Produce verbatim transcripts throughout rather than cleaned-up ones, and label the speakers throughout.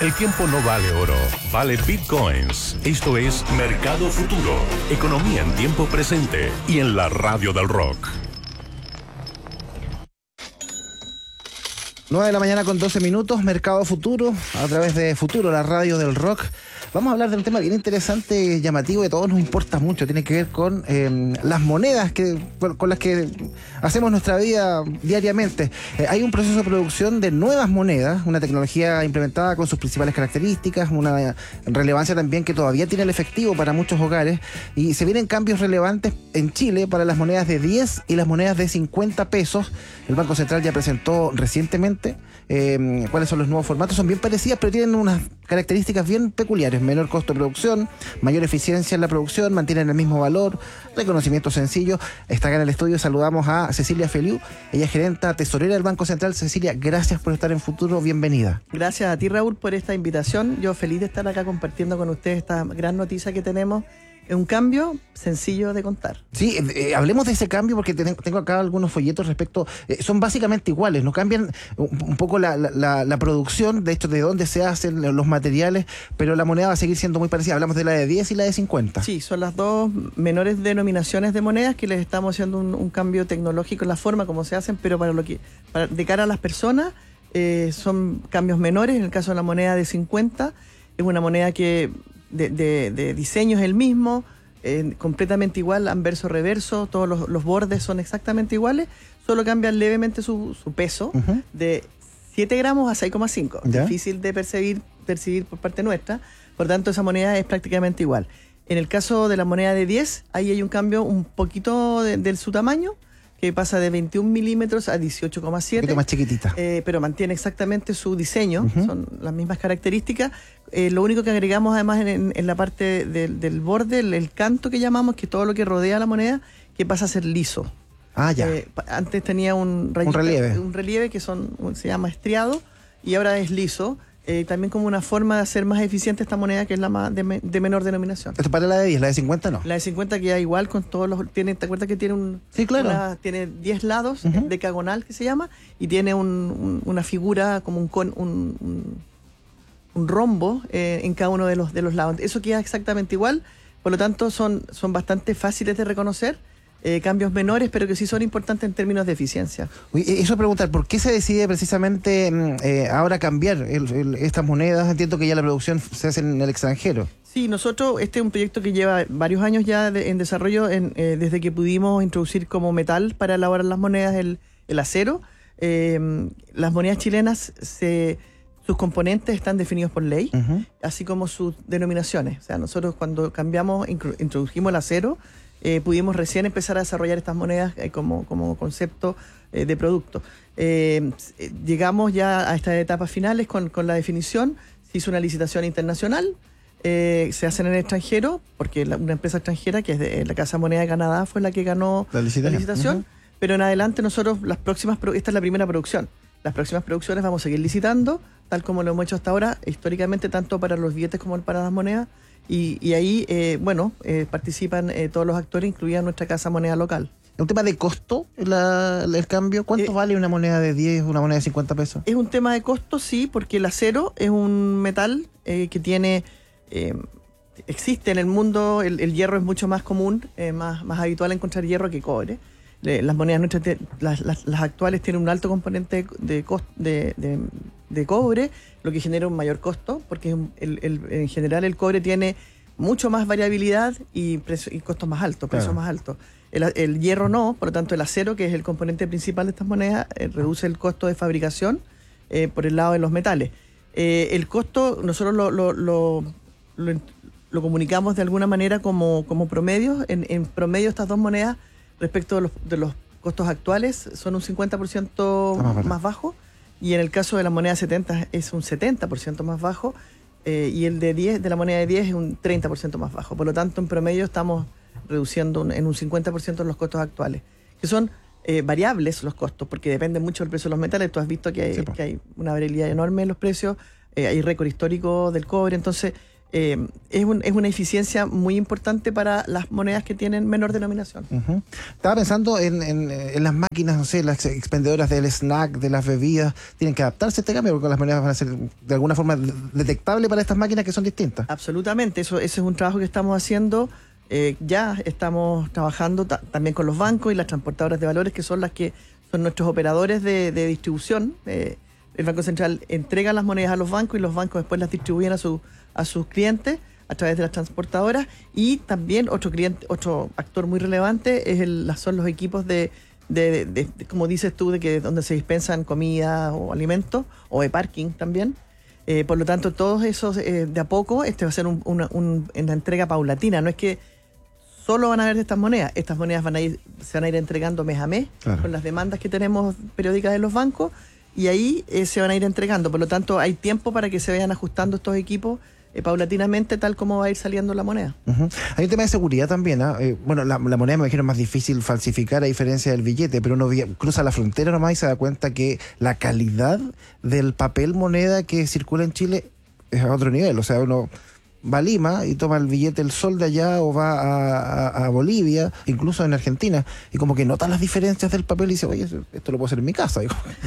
Speaker 1: El tiempo no vale oro, vale bitcoins. Esto es Mercado Futuro, economía en tiempo presente y en la radio del rock.
Speaker 2: nueve de la mañana con doce minutos, Mercado Futuro, a través de Futuro, la radio del rock. Vamos a hablar de un tema bien interesante, llamativo, que a todos nos importa mucho. Tiene que ver con eh, las monedas que, con las que hacemos nuestra vida diariamente. Eh, hay un proceso de producción de nuevas monedas, una tecnología implementada con sus principales características, una relevancia también que todavía tiene el efectivo para muchos hogares, y se vienen cambios relevantes en Chile para las monedas de diez y las monedas de cincuenta pesos. El Banco Central ya presentó recientemente eh, cuáles son los nuevos formatos. Son bien parecidas, pero tienen unas características bien peculiares: menor costo de producción, mayor eficiencia en la producción, mantienen el mismo valor, reconocimiento sencillo. Está acá en el estudio, saludamos a Cecilia Feliu, ella es gerenta tesorera del Banco Central. Cecilia, gracias por estar en Futuro, bienvenida.
Speaker 3: Gracias a ti, Raúl, por esta invitación. Yo feliz de estar acá compartiendo con ustedes esta gran noticia que tenemos. Es un cambio sencillo de contar.
Speaker 2: Sí, eh, hablemos de ese cambio porque ten, tengo acá algunos folletos respecto, eh, son básicamente iguales, no cambian un, un poco la, la, la producción, de hecho de dónde se hacen los materiales, pero la moneda va a seguir siendo muy parecida. Hablamos de la de diez y la de cincuenta.
Speaker 3: Sí, son las dos menores denominaciones de monedas que les estamos haciendo un, un cambio tecnológico en la forma como se hacen, pero para lo que para, de cara a las personas eh, son cambios menores. En el caso de la moneda de cincuenta, es una moneda que De, de, de diseño es el mismo, eh, completamente igual, anverso, reverso, todos los, los bordes son exactamente iguales, solo cambian levemente su, su peso, uh-huh, de siete gramos a seis coma cinco. Difícil de percibir, percibir por parte nuestra, por tanto esa moneda es prácticamente igual. En el caso de la moneda de diez, ahí hay un cambio un poquito de, de su tamaño, que pasa de veintiún milímetros a dieciocho coma siete.
Speaker 2: Un poquito más chiquitita.
Speaker 3: Eh, pero mantiene exactamente su diseño,
Speaker 2: uh-huh,
Speaker 3: son las mismas características. Eh, lo único que agregamos además en, en la parte del, del borde, el, el canto que llamamos, que todo lo que rodea la moneda, que pasa a ser liso.
Speaker 2: Ah, ya.
Speaker 3: Eh, antes tenía un, rayito,
Speaker 2: un relieve.
Speaker 3: Un relieve que son, se llama estriado, y ahora es liso. Eh, también como una forma de hacer más eficiente esta moneda, que es la más de, me, de menor denominación.
Speaker 2: Esto para la de diez, la de cincuenta no.
Speaker 3: La de cincuenta queda igual con todos los... Tiene, ¿te acuerdas que tiene un...
Speaker 2: Sí, claro.
Speaker 3: Una, tiene diez lados,
Speaker 2: uh-huh,
Speaker 3: decagonal que se llama, y tiene un, un, una figura como un, con, un, un, un rombo eh, en cada uno de los, de los lados. Eso queda exactamente igual, por lo tanto son, son bastante fáciles de reconocer. Eh, cambios menores, pero que sí son importantes en términos de eficiencia.
Speaker 2: Oye, eso preguntar, ¿por qué se decide precisamente eh, ahora cambiar el, el, estas monedas? Entiendo que ya la producción se hace en el extranjero.
Speaker 3: Sí, nosotros, este es un proyecto que lleva varios años ya de, en desarrollo, en, eh, desde que pudimos introducir como metal para elaborar las monedas el, el acero. Eh, las monedas chilenas, se, sus componentes están definidos por ley, uh-huh, así como sus denominaciones. O sea, nosotros cuando cambiamos, introdujimos el acero, Eh, pudimos recién empezar a desarrollar estas monedas eh, como, como concepto eh, de producto. Eh, llegamos ya a estas etapas finales con, con la definición. Se hizo una licitación internacional, eh, se hacen en el extranjero, porque la, una empresa extranjera, que es de la Casa Moneda de Canadá, fue la que ganó la licitación, la licitación uh-huh, pero en adelante nosotros, las próximas, esta es la primera producción. Las próximas producciones vamos a seguir licitando, tal como lo hemos hecho hasta ahora, históricamente, tanto para los billetes como para las monedas. Y, y ahí, eh, bueno, eh, participan eh, todos los actores, incluida nuestra Casa Moneda local.
Speaker 2: ¿Es un tema de costo la, el cambio? ¿Cuánto eh, vale una moneda de diez, una moneda de cincuenta pesos?
Speaker 3: Es un tema de costo, sí, porque el acero es un metal eh, que tiene... Eh, existe en el mundo, el, el hierro es mucho más común, eh, más, más habitual encontrar hierro que cobre. Le, las monedas nuestras, te, las, las, las actuales tienen un alto componente de, cost, de, de, de cobre, lo que genera un mayor costo, porque el, el, en general el cobre tiene mucho más variabilidad y, precio, y costos más altos, precios claro, más altos. El, el hierro no, por lo tanto el acero, que es el componente principal de estas monedas, eh, reduce el costo de fabricación eh, por el lado de los metales. Eh, el costo nosotros lo, lo, lo, lo, lo comunicamos de alguna manera como, como promedio. En, en promedio estas dos monedas, respecto de los, de los costos actuales, son un cincuenta por ciento ah, más bajo, y en el caso de la moneda setenta es un setenta por ciento más bajo, eh, y el de diez, de la moneda de diez es un treinta por ciento más bajo. Por lo tanto, en promedio estamos reduciendo un, en un cincuenta por ciento los costos actuales, que son eh, variables los costos, porque dependen mucho del precio de los metales. Tú has visto que hay, sí, que hay una variabilidad enorme en los precios, eh, hay récord histórico del cobre, entonces eh, es, un, es una eficiencia muy importante para las monedas que tienen menor denominación.
Speaker 2: Uh-huh. Estaba pensando en, en, en las máquinas, no sé, las expendedoras del snack, de las bebidas, tienen que adaptarse a este cambio porque las monedas van a ser de alguna forma detectables para estas máquinas que son distintas.
Speaker 3: Absolutamente, eso ese es un trabajo que estamos haciendo. Eh, ya estamos trabajando ta- también con los bancos y las transportadoras de valores, que son las que son nuestros operadores de, de distribución. Eh, el Banco Central entrega las monedas a los bancos y los bancos después las distribuyen a, su, a sus clientes a través de las transportadoras. Y también otro cliente, otro actor muy relevante es el, son los equipos de, de, de, de, de, como dices tú, de que donde se dispensan comida o alimentos, o de parking también. Eh, por lo tanto, todos esos, eh, de a poco, este va a ser un, una, un, una entrega paulatina. No es que solo van a haber estas monedas. Estas monedas van a ir, se van a ir entregando mes a mes, claro, con las demandas que tenemos periódicas de los bancos, y ahí eh, se van a ir entregando. Por lo tanto, hay tiempo para que se vayan ajustando estos equipos eh, paulatinamente, tal como va a ir saliendo la moneda.
Speaker 2: Uh-huh. Hay un tema de seguridad también, ¿eh? Eh, bueno, la, la moneda me imagino es más difícil falsificar a diferencia del billete, pero uno via- cruza la frontera nomás y se da cuenta que la calidad del papel moneda que circula en Chile es a otro nivel. O sea, uno va a Lima y toma el billete El Sol de allá, o va a, a, a Bolivia, incluso en Argentina, y como que nota las diferencias del papel y dice, oye, esto lo puedo hacer en mi casa.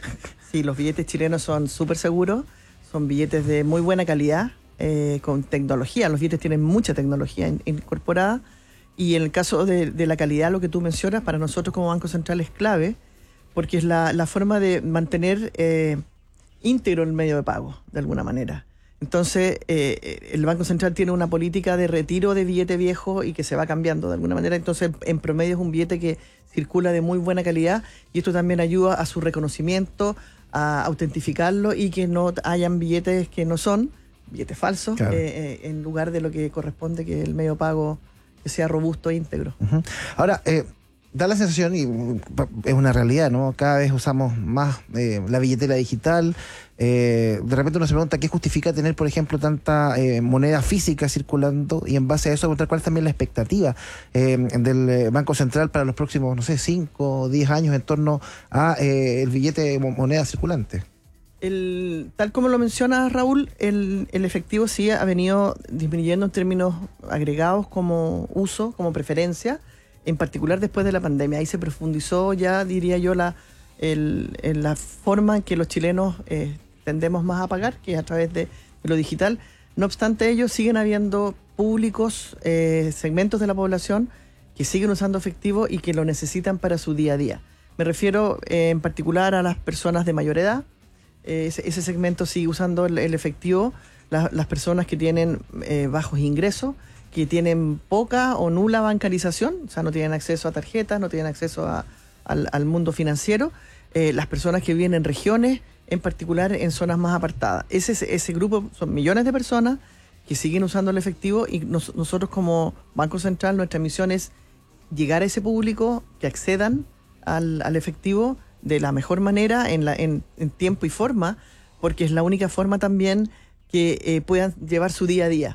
Speaker 3: Sí, los billetes chilenos son súper seguros, son billetes de muy buena calidad, eh, con tecnología. Los billetes tienen mucha tecnología in, incorporada, y en el caso de, de la calidad, lo que tú mencionas, para nosotros como Banco Central es clave, porque es la, la forma de mantener eh, íntegro el medio de pago, de alguna manera. Entonces, eh, el Banco Central tiene una política de retiro de billete viejo y que se va cambiando de alguna manera. Entonces, en promedio es un billete que circula de muy buena calidad, y esto también ayuda a su reconocimiento, a autentificarlo, y que no hayan billetes que no son billetes falsos, claro, eh, eh, en lugar de lo que corresponde, que el medio de pago que sea robusto e íntegro.
Speaker 2: Uh-huh. Ahora, eh, da la sensación, y es una realidad, ¿no? Cada vez usamos más eh, la billetera digital. Eh, de repente uno se pregunta qué justifica tener, por ejemplo, tanta eh, moneda física circulando, y en base a eso preguntar cuál es también la expectativa eh, del Banco Central para los próximos, no sé, cinco o diez años en torno a eh, el billete de moneda circulante.
Speaker 3: El, tal como lo menciona Raúl, el, el efectivo sí ha venido disminuyendo en términos agregados como uso, como preferencia, en particular después de la pandemia. Ahí se profundizó ya, diría yo, la, el, el, la forma en que los chilenos eh, tendemos más a pagar, que es a través de, de lo digital. No obstante ello, siguen habiendo públicos, eh, segmentos de la población que siguen usando efectivo y que lo necesitan para su día a día. Me refiero eh, en particular a las personas de mayor edad. Eh, ese, ese segmento sigue usando el, el efectivo. La, las personas que tienen eh, bajos ingresos, que tienen poca o nula bancarización, o sea, no tienen acceso a tarjetas, no tienen acceso a, al, al mundo financiero. Eh, las personas que viven en regiones, en particular en zonas más apartadas. Ese, ese grupo son millones de personas que siguen usando el efectivo, y nos, nosotros como Banco Central, nuestra misión es llegar a ese público, que accedan al, al efectivo de la mejor manera, en, la, en, en tiempo y forma, porque es la única forma también que eh, puedan llevar su día a día.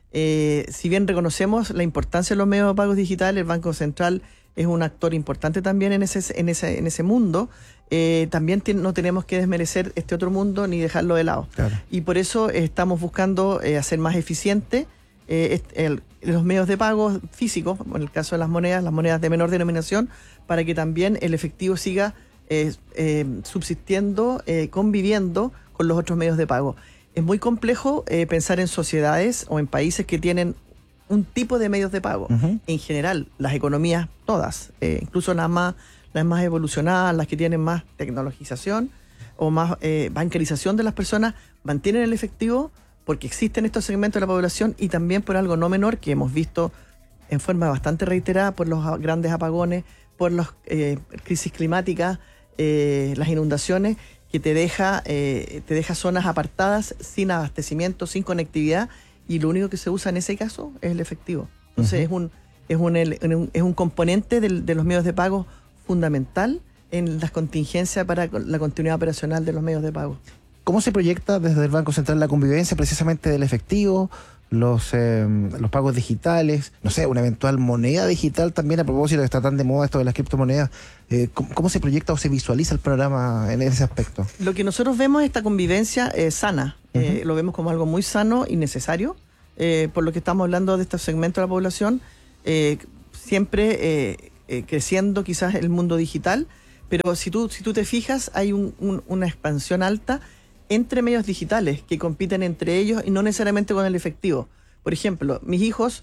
Speaker 3: Eh, si bien reconocemos la importancia de los medios de pagos digitales, el Banco Central es un actor importante también en ese, en ese, en ese mundo, eh, también ten, no tenemos que desmerecer este otro mundo ni dejarlo de lado. Claro. Y por eso eh, estamos buscando eh, hacer más eficiente eh, el, los medios de pago físicos, en el caso de las monedas, las monedas de menor denominación, para que también el efectivo siga eh, eh, subsistiendo, eh, conviviendo con los otros medios de pago. Es muy complejo eh, pensar en sociedades o en países que tienen un tipo de medios de pago. Uh-huh. En general, las economías todas, eh, incluso las más, las más evolucionadas, las que tienen más tecnologización o más eh, bancarización de las personas, mantienen el efectivo porque existen estos segmentos de la población, y también por algo no menor que hemos visto en forma bastante reiterada, por los grandes apagones, por las eh, crisis climáticas, eh, las inundaciones, que te deja, eh, te deja zonas apartadas, sin abastecimiento, sin conectividad, y lo único que se usa en ese caso es el efectivo. Entonces, uh-huh, es un es un, el, es un componente del, de los medios de pago fundamental en las contingencias para la continuidad operacional de los medios de pago.
Speaker 2: ¿Cómo se proyecta desde el Banco Central la convivencia precisamente del efectivo, los eh, los pagos digitales, no sé, una eventual moneda digital también, a propósito de que está tan de moda esto de las criptomonedas? Eh, ¿cómo, ¿Cómo se proyecta o se visualiza el panorama en ese aspecto?
Speaker 3: Lo que nosotros vemos es esta convivencia eh, sana. Uh-huh. Eh, lo vemos como algo muy sano y necesario. eh, por lo que estamos hablando de este segmento de la población, eh, siempre eh, eh, creciendo quizás el mundo digital, pero si tú, si tú te fijas, hay un, un, una expansión alta entre medios digitales que compiten entre ellos y no necesariamente con el efectivo. Por ejemplo, mis hijos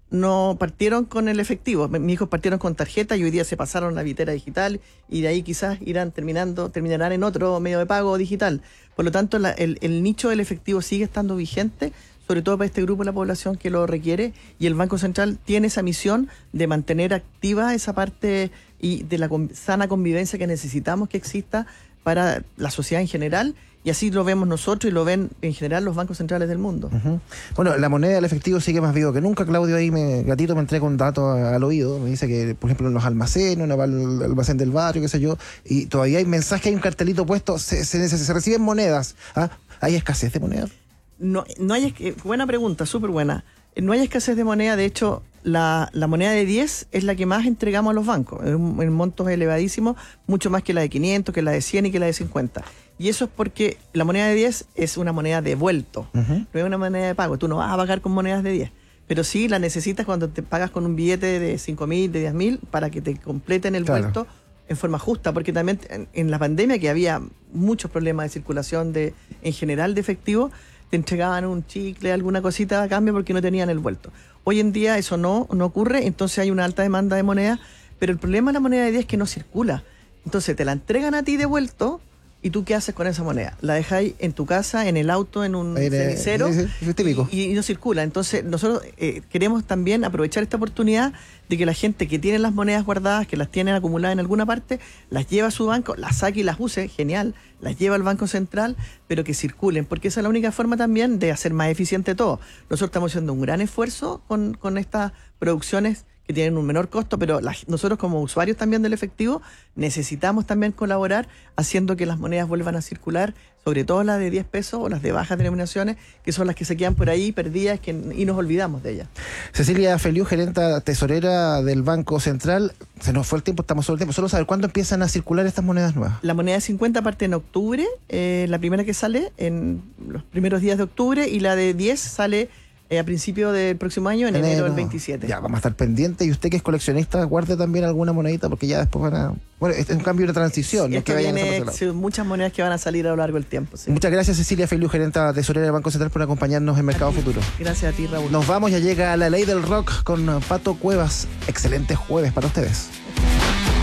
Speaker 3: no partieron con el efectivo, mis hijos partieron con tarjeta y hoy día se pasaron a la billetera digital y de ahí quizás irán terminando, terminarán en otro medio de pago digital. Por lo tanto, la, el, el nicho del efectivo sigue estando vigente, sobre todo para este grupo de la población que lo requiere, y el Banco Central tiene esa misión de mantener activa esa parte y de la sana convivencia que necesitamos que exista para la sociedad en general, y así lo vemos nosotros y lo ven en general los bancos centrales del mundo.
Speaker 2: Uh-huh. Bueno, la moneda del efectivo sigue más vivo que nunca. Claudio ahí, me, gatito, me entrega un dato al oído. Me dice que, por ejemplo, en los almacenes, uno va al almacén del barrio, qué sé yo, y todavía hay mensajes, hay un cartelito puesto, se, se, se, se reciben monedas. ¿Ah? ¿Hay escasez de moneda?
Speaker 3: No, no hay, buena pregunta, súper buena. No hay escasez de moneda, de hecho, la, la moneda de diez es la que más entregamos a los bancos, en, en montos elevadísimos, mucho más que la de quinientos, que la de cien y que la de cincuenta. Y eso es porque la moneda de diez es una moneda de vuelto, uh-huh. no es una moneda de pago. Tú no vas a pagar con monedas de diez, pero sí la necesitas cuando te pagas con un billete de cinco mil, de diez mil, para que te completen el claro. vuelto en forma justa, porque también en, en la pandemia, que había muchos problemas de circulación de, en general de efectivo, te entregaban un chicle, alguna cosita a cambio porque no tenían el vuelto. Hoy en día eso no, no ocurre, entonces hay una alta demanda de moneda, pero el problema de la moneda de diez es que no circula. Entonces te la entregan a ti de vuelto, ¿y tú qué haces con esa moneda? La dejáis en tu casa, en el auto, en un cenicero,
Speaker 2: sí, sí, es típico.
Speaker 3: Y, y no circula. Entonces nosotros eh, queremos también aprovechar esta oportunidad de que la gente que tiene las monedas guardadas, que las tiene acumuladas en alguna parte, las lleva a su banco, las saque y las use, genial, las lleva al Banco Central, pero que circulen, porque esa es la única forma también de hacer más eficiente todo. Nosotros estamos haciendo un gran esfuerzo con, con estas producciones que tienen un menor costo, pero la, nosotros como usuarios también del efectivo necesitamos también colaborar haciendo que las monedas vuelvan a circular, sobre todo las de diez pesos o las de bajas denominaciones, que son las que se quedan por ahí perdidas que, y nos olvidamos de ellas.
Speaker 2: Cecilia Feliú, gerenta tesorera del Banco Central, se nos fue el tiempo, estamos sobre el tiempo, solo saber cuándo empiezan a circular estas monedas nuevas.
Speaker 3: La moneda de cincuenta parte en octubre, eh, la primera que sale en los primeros días de octubre, y la de diez sale Eh, a principio del próximo año, en enero, enero del veintisiete.
Speaker 2: Ya, vamos a estar pendientes. Y usted que es coleccionista, guarde también alguna monedita, porque ya después van a... Bueno, este es un cambio de transición.
Speaker 3: Sí,
Speaker 2: no
Speaker 3: es que viene sí, muchas monedas que van a salir a lo largo del tiempo. Sí.
Speaker 2: Muchas gracias, Cecilia Feliú, gerenta tesorera del Banco Central, por acompañarnos en Mercado Futuro.
Speaker 3: Gracias a ti, Raúl.
Speaker 2: Nos vamos, ya llega La Ley del Rock con Pato Cuevas. Excelente jueves para ustedes.